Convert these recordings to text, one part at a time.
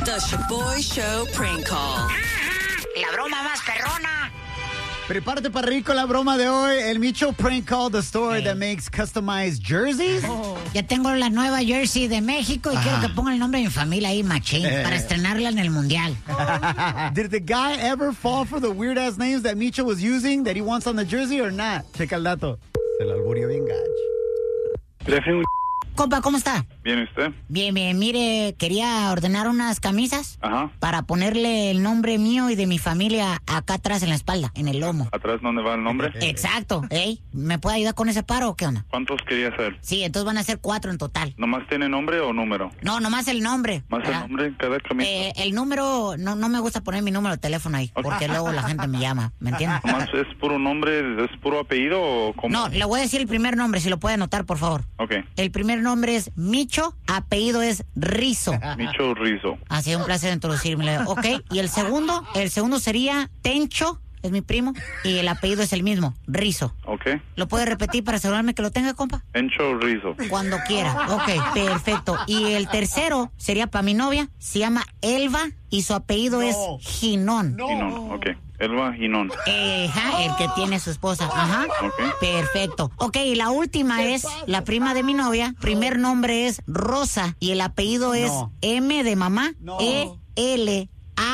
The Shaboy Show prank call. La broma más perrona. Prepárate para reír con la broma de hoy. El Micho Prank Call, the store that makes customized jerseys. Ya tengo la nueva jersey de México y quiero que ponga el nombre de mi familia ahí, machín, para estrenarla en el mundial. Did the guy ever fall for the weird ass names that Micho was using that he wants on the jersey or not? Checa el dato. Se lo alburió bien gacho. Compa, ¿cómo está? ¿Bien usted? Bien, bien. Mire, quería ordenar unas camisas para ponerle el nombre mío y de mi familia acá atrás en la espalda, en el lomo. ¿Atrás dónde va el nombre? Exacto. ¿Me puede ayudar con ese paro o qué onda? ¿Cuántos quería hacer? Sí, entonces van a ser 4 en total. ¿Nomás tiene nombre o número? No, nomás el nombre. ¿Más el nombre en cada camisa? El número, no me gusta poner mi número de teléfono ahí, porque luego la gente me llama, ¿me entiendes? ¿Nomás es puro nombre, es puro apellido o cómo? No, le voy a decir el primer nombre, si lo puede anotar, por favor. Ok. El primer nombre es Micho, apellido es Rizo. Micho Rizo. Ha sido un placer introducirme. Ok, y el segundo sería Tencho, es mi primo, y el apellido es el mismo, Rizo. Ok. ¿Lo puede repetir para asegurarme que lo tenga, compa? Tencho Rizo. Cuando quiera. Ok, perfecto. Y el tercero sería para mi novia, se llama Elba y su apellido es Ginón. Ginón, ok. Elba Ginón. El que tiene su esposa. Ajá. Ok. Perfecto. Ok, y la última es la prima de mi novia. Primer nombre es Rosa y el apellido es M de mamá, ELANO.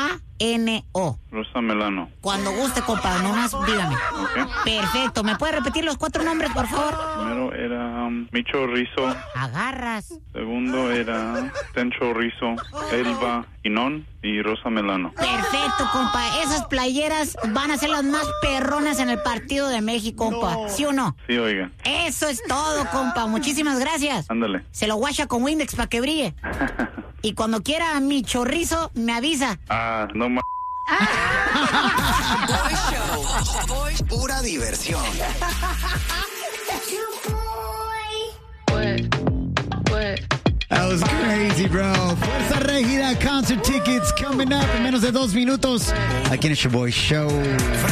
Rosa Melano. Cuando guste, compa, nomás dígame. Ok. Perfecto. ¿Me puede repetir los 4 nombres, por favor? Primero era Micho Rizo. Agarras. Segundo era Tencho Rizo, Elba Ginón y Rosa Melano. Perfecto, compa. Esas playeras van a ser las más perronas en el partido de México, compa. ¿Sí o no? Sí, oiga. Eso es todo, compa. Muchísimas gracias. Ándale. Se lo guacha con Windex para que brille. Y cuando quiera mi chorrizo, me avisa. No más. Shaboy Show. Pura diversión. That was crazy, bro. Fuerza Régida concert tickets coming up en menos de 2 minutos. Aquí en el Shaboy Show.